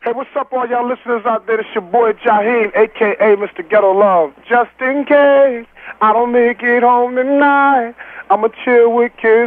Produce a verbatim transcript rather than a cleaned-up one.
Hey, what's up, all y'all listeners out there? It's your boy Jaheim, a k a. Mister Ghetto Love. Just in case I don't make it home tonight, I'ma chill with kids.